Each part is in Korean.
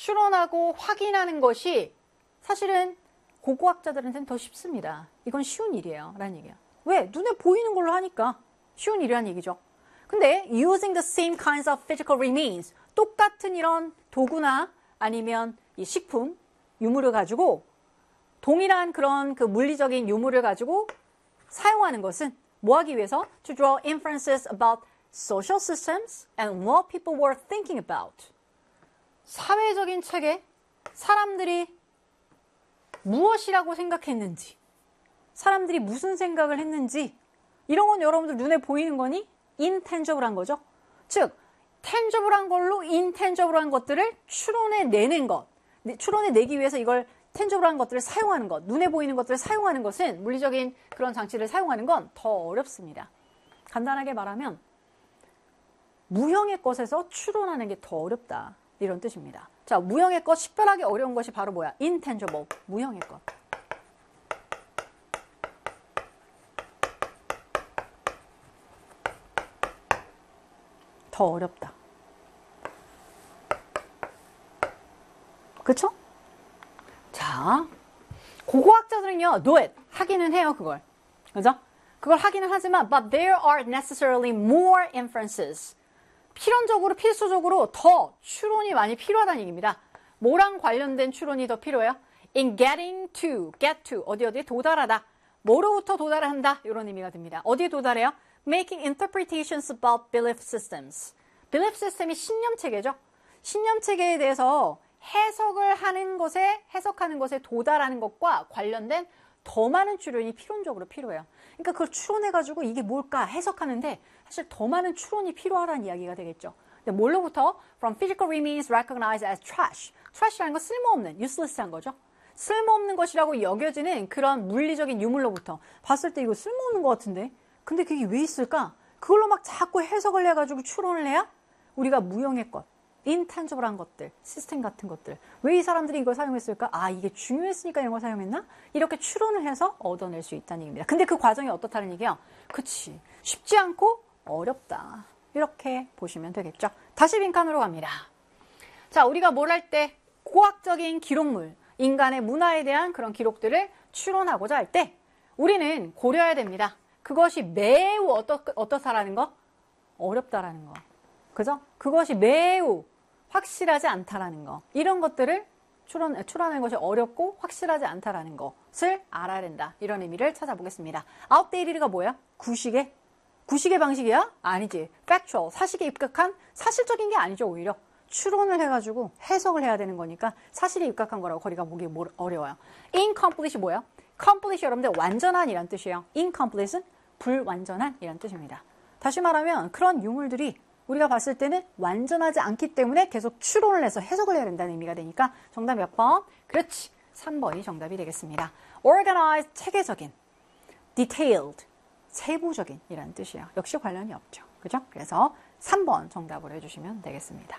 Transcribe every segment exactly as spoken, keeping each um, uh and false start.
추론하고 확인하는 것이 사실은 고고학자들한테는 더 쉽습니다. 이건 쉬운 일이에요. 라는 얘기야. 왜? 눈에 보이는 걸로 하니까 쉬운 일이라는 얘기죠. 근데 using the same kinds of physical remains, 똑같은 이런 도구나 아니면 이 식품, 유물을 가지고 동일한 그런 그 물리적인 유물을 가지고 사용하는 것은 뭐 하기 위해서? To draw inferences about social systems and what people were thinking about. 사회적인 체계, 사람들이 무엇이라고 생각했는지, 사람들이 무슨 생각을 했는지, 이런 건 여러분들 눈에 보이는 거니 intangible한 거죠. 즉, tangible한 걸로 intangible한 것들을 추론해 내는 것, 추론해 내기 위해서 이걸 tangible한 것들을 사용하는 것, 눈에 보이는 것들을 사용하는 것은, 물리적인 그런 장치를 사용하는 건 더 어렵습니다. 간단하게 말하면 무형의 것에서 추론하는 게 더 어렵다, 이런 뜻입니다. 자, 무형의 것, 식별하기 어려운 것이 바로 뭐야? intangible, 무형의 것. 더 어렵다. 그쵸? 자, 고고학자들은요, do it. 하기는 해요, 그걸. 그죠? 그걸 하기는 하지만, but there are necessarily more inferences. 필연적으로, 필수적으로 더 추론이 많이 필요하다는 얘기입니다. 뭐랑 관련된 추론이 더 필요해요? In getting to, get to, 어디 어디에 도달하다. 뭐로부터 도달한다, 이런 의미가 듭니다. 어디에 도달해요? Making interpretations about belief systems. belief system이 신념체계죠. 신념체계에 대해서 해석을 하는 것에, 해석하는 것에 도달하는 것과 관련된 더 많은 추론이 필연적으로 필요해요. 그러니까 그걸 추론해가지고 이게 뭘까 해석하는데 사실 더 많은 추론이 필요하다는 이야기가 되겠죠. 근데 뭘로부터? From physical remains recognized as trash. trash라는 건 쓸모없는, useless한 거죠. 쓸모없는 것이라고 여겨지는 그런 물리적인 유물로부터. 봤을 때 이거 쓸모없는 것 같은데? 근데 그게 왜 있을까? 그걸로 막 자꾸 해석을 해가지고 추론을 해야 우리가 무형의 것, intangible한 것들, 시스템 같은 것들. 왜 이 사람들이 이걸 사용했을까? 아, 이게 중요했으니까 이런 걸 사용했나? 이렇게 추론을 해서 얻어낼 수 있다는 얘기입니다. 근데 그 과정이 어떻다는 얘기야? 그치. 쉽지 않고 어렵다. 이렇게 보시면 되겠죠. 다시 빈칸으로 갑니다. 자, 우리가 뭘 할 때 고학적인 기록물, 인간의 문화에 대한 그런 기록들을 추론하고자 할 때 우리는 고려해야 됩니다. 그것이 매우 어떠, 어떻다라는 거? 어렵다라는 거. 그죠? 그것이 매우 확실하지 않다라는 거. 이런 것들을 추론, 추론하는 것이 어렵고 확실하지 않다라는 것을 알아야 된다. 이런 의미를 찾아보겠습니다. outdated가 뭐야? 구식의? 구식의 방식이야? 아니지. factual, 사실에 입각한 사실적인 게 아니죠, 오히려. 추론을 해가지고 해석을 해야 되는 거니까 사실에 입각한 거라고 거리가 보기 어려워요. incomplete이 뭐야? complete 여러분들 완전한 이란 뜻이에요. incomplete은 불완전한 이란 뜻입니다. 다시 말하면 그런 유물들이 우리가 봤을 때는 완전하지 않기 때문에 계속 추론을 해서 해석을 해야 된다는 의미가 되니까 정답 몇 번? 그렇지. 삼 번이 정답이 되겠습니다. organized, 체계적인, detailed, 세부적인 이라는 뜻이에요. 역시 관련이 없죠. 그죠? 그래서 삼 번 정답으로 해주시면 되겠습니다.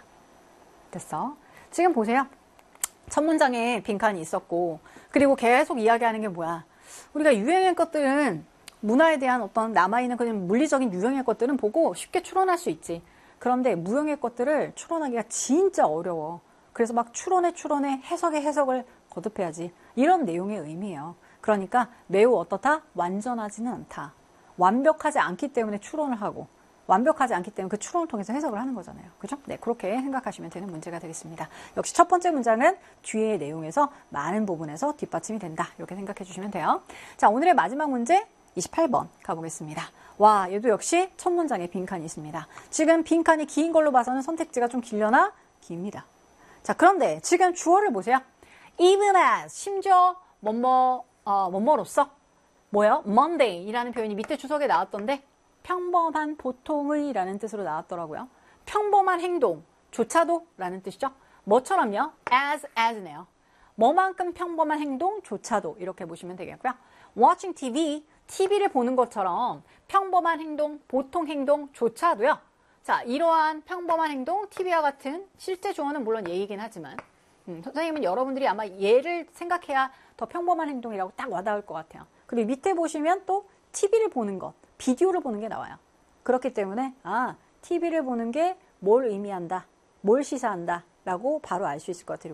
됐어? 지금 보세요. 첫 문장에 빈칸이 있었고 그리고 계속 이야기하는 게 뭐야? 우리가 유행의 것들은 문화에 대한 어떤 남아있는 그냥 물리적인 유형의 것들은 보고 쉽게 추론할 수 있지. 그런데 무형의 것들을 추론하기가 진짜 어려워. 그래서 막 추론에 추론에 해석에 해석을 거듭해야지. 이런 내용의 의미예요. 그러니까 매우 어떻다? 완전하지는 않다. 완벽하지 않기 때문에 추론을 하고 완벽하지 않기 때문에 그 추론을 통해서 해석을 하는 거잖아요. 그죠? 네, 그렇게 생각하시면 되는 문제가 되겠습니다. 역시 첫 번째 문장은 뒤의 내용에서 많은 부분에서 뒷받침이 된다. 이렇게 생각해 주시면 돼요. 자, 오늘의 마지막 문제 이십팔 번 가보겠습니다. 와, 얘도 역시 첫 문장에 빈칸이 있습니다. 지금 빈칸이 긴 걸로 봐서는 선택지가 좀 길려나? 깁니다. 자, 그런데 지금 주어를 보세요. even as, 심지어 뭐뭐, 어, 뭐뭐로서 뭐예요? Monday이라는 표현이 밑에 주석에 나왔던데 평범한, 보통의 라는 뜻으로 나왔더라고요. 평범한 행동조차도 라는 뜻이죠. 뭐처럼요? as, as네요. 뭐만큼 평범한 행동조차도 이렇게 보시면 되겠고요. watching 티비, 티비를 보는 것처럼 평범한 행동, 보통 행동조차도요. 자, 이러한 평범한 행동, 티비와 같은 실제 주어는 물론 예이긴 하지만 음, 선생님은 여러분들이 아마 예를 생각해야 더 평범한 행동이라고 딱 와닿을 것 같아요. 그리고 밑에 보시면 또 티비를 보는 것, 비디오를 보는 게 나와요. 그렇기 때문에 아, 티비를 보는 게 뭘 의미한다, 뭘 시사한다 라고 바로 알 수 있을 것 같아요.